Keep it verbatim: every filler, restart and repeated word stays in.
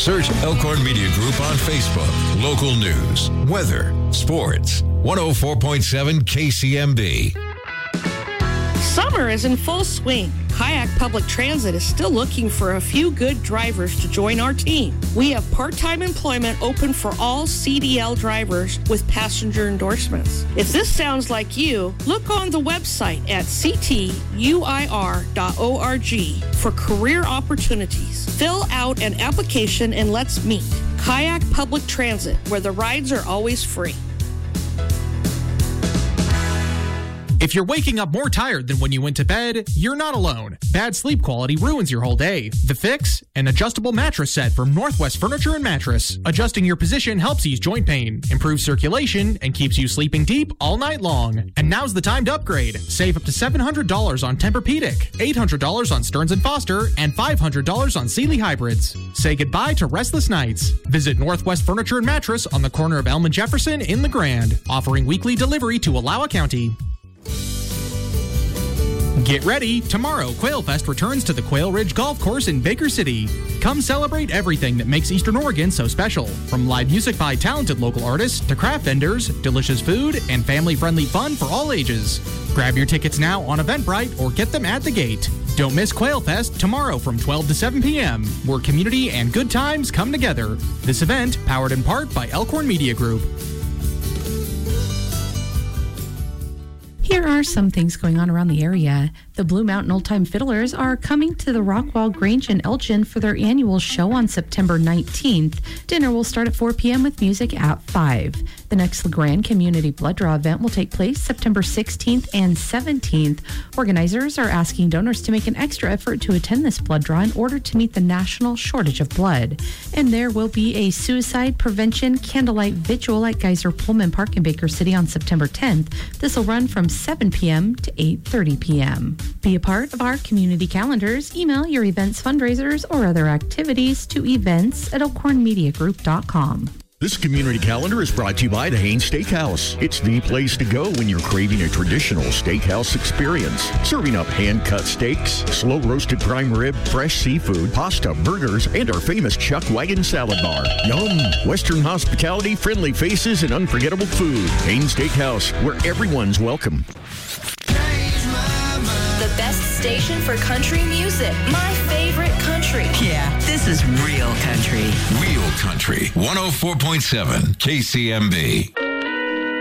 Search Elkhorn Media Group on Facebook. Local news, weather, sports. one oh four point seven K C M B. Summer is in full swing. Kayak Public Transit is still looking for a few good drivers to join our team. We have part-time employment open for all C D L drivers with passenger endorsements. If this sounds like you, look on the website at c t u i r dot org for career opportunities. Fill out an application and let's meet. Kayak Public Transit, where the rides are always free. If you're waking up more tired than when you went to bed, you're not alone. Bad sleep quality ruins your whole day. The fix? An adjustable mattress set from Northwest Furniture and Mattress. Adjusting your position helps ease joint pain, improves circulation, and keeps you sleeping deep all night long. And now's the time to upgrade. Save up to seven hundred dollars on Tempur-Pedic, eight hundred dollars on Stearns and Foster, and five hundred dollars on Sealy Hybrids. Say goodbye to restless nights. Visit Northwest Furniture and Mattress on the corner of Elm and Jefferson in the Grand, offering weekly delivery to Allowa County. Get ready! Tomorrow, Quail Fest returns to the Quail Ridge Golf Course in Baker City. Come celebrate everything that makes Eastern Oregon so special. From live music by talented local artists to craft vendors, delicious food, and family-friendly fun for all ages. Grab your tickets now on Eventbrite or get them at the gate. Don't miss Quail Fest tomorrow from twelve to seven p.m., where community and good times come together. This event, powered in part by Elkhorn Media Group. Here are some things going on around the area. The Blue Mountain Old Time Fiddlers are coming to the Rockwall Grange in Elgin for their annual show on September nineteenth. Dinner will start at four p.m. with music at five. The next LeGrand Community Blood Draw event will take place September sixteenth and seventeenth. Organizers are asking donors to make an extra effort to attend this blood draw in order to meet the national shortage of blood. And there will be a suicide prevention candlelight vigil at Geyser Pullman Park in Baker City on September tenth. This will run from seven p.m. to eight thirty p.m. Be a part of our community calendars. Email your events, fundraisers, or other activities to events at elkhorn media group dot com. This community calendar is brought to you by the Haines Steakhouse. It's the place to go when you're craving a traditional steakhouse experience. Serving up hand-cut steaks, slow-roasted prime rib, fresh seafood, pasta, burgers, and our famous Chuck Wagon salad bar. Yum! Western hospitality, friendly faces, and unforgettable food. Haines Steakhouse, where everyone's welcome. The best station for country music. My favorite country. Yeah, this is real country. Real Country, one oh four point seven K C M B.